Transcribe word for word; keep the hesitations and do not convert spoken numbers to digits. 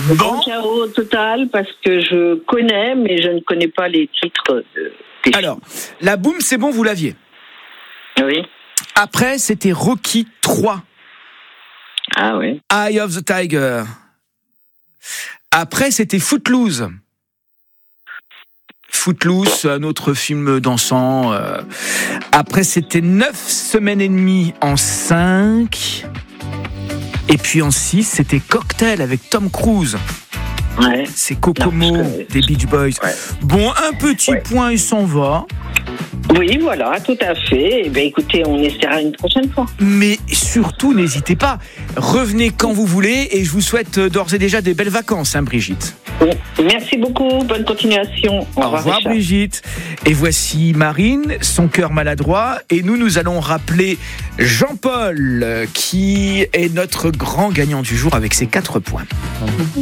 Bon. En chaos total, parce que je connais, mais je ne connais pas les titres de, des Alors, la boum, c'est bon, vous l'aviez. films. Oui. Après, c'était Rocky trois. Ah oui. Eye of the Tiger. Après, c'était Footloose. Footloose, un autre film dansant. Euh. Après, c'était neuf semaines et demie en cinq. Et puis en six, c'était Cocktail avec Tom Cruise. Ouais. C'est Kokomo Non, je connais. des Beach Boys. Ouais. Bon, un petit Ouais. point, il s'en va. Oui, voilà, tout à fait. Eh bien, écoutez, on essaiera une prochaine fois. Mais surtout, n'hésitez pas. Revenez quand vous voulez et je vous souhaite d'ores et déjà des belles vacances, hein, Brigitte. Bon, merci beaucoup. Bonne continuation. Au, Au revoir, Richard. Brigitte. Et voici Marine, son cœur maladroit. Et nous, nous allons rappeler Jean-Paul, qui est notre grand gagnant du jour avec ses quatre points.